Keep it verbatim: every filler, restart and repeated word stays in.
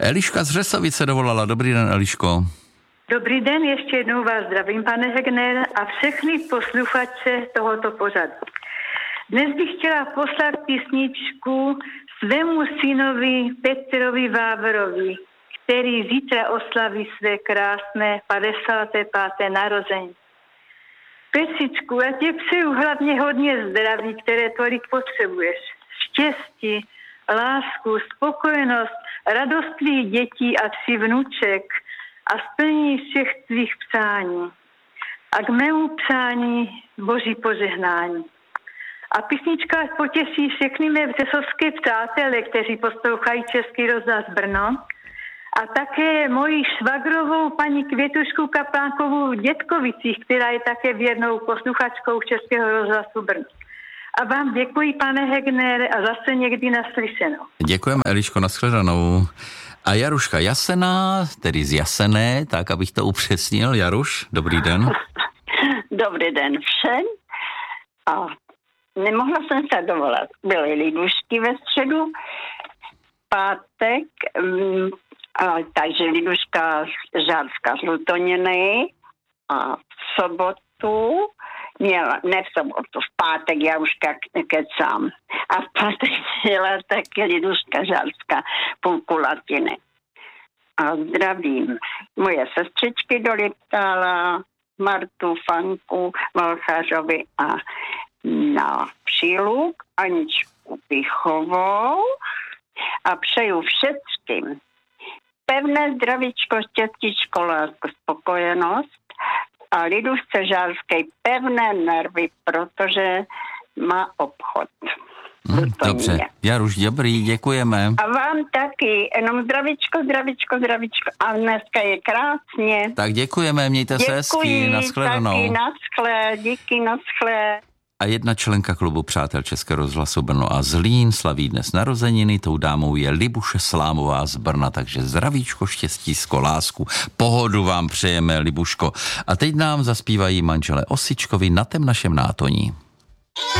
Eliška z Řesovice dovolala. Dobrý den, Eliško. Dobrý den, ještě jednou vás zdravím, pane Hegner, a všechny posluchače tohoto pořadu. Dnes bych chtěla poslat písničku svému synovi Petrovi Vávrovi, který zítra oslaví své krásné padesáté páté narození. Petřičku, já tě přeju hlavně hodně zdraví, které tolik potřebuješ. Štěstí, lásku, spokojenost, radost tvých dětí a tří vnuček a splnění všech tvých přání. A k mému přání Boží požehnání. A písnička potěší všechny mé břesovské přátele, kteří poslouchají Český rozhlas Brno. A také moji švagrovou paní Květušku Kaplánkovou v Dětkovicích, která je také věrnou posluchačkou Českého rozhlasu Brno. A vám děkuji, pane Hegner, a zase někdy naslyšenou. Děkujeme, Eliško, nashledanou. A Jaruška Jasená, tedy z Jasené, tak abych to upřesnil. Jaruš, dobrý den. Dobrý den všem. A nemohla jsem se dovolat. Byly lidušky ve středu, pátek, um, a, takže liduška Žárská z Lutoniny a v sobotu, měla, ne v sobotu, v pátek já už kecám. A v pátek měla taky liduška Žárská půlku latiny. A zdravím moje sestřičky do Liptála, Martu, Fanku, Valchařovi a na Příluk, Aničku Pichovou a přeju všem pevné zdravíčko, štěstíčko, lásku, spokojenost a lidušce Žárské pevné nervy, protože má obchod. Hmm, dobře, Jaruš, dobrý, děkujeme. A vám taky, jenom zdravíčko, zdravíčko, zdravíčko a dneska je krásně. Tak děkujeme, mějte se hezky, nashledanou. Děkuji, taky, naschle, díky, naschle. A jedna členka klubu Přátel Českého rozhlasu Brno a Zlín slaví dnes narozeniny, tou dámou je Libuše Slámová z Brna, takže zdravíčko, štěstíčko, lásku, pohodu vám přejeme, Libuško. A teď nám zaspívají manželé Osičkovi Na tém našem nátoní.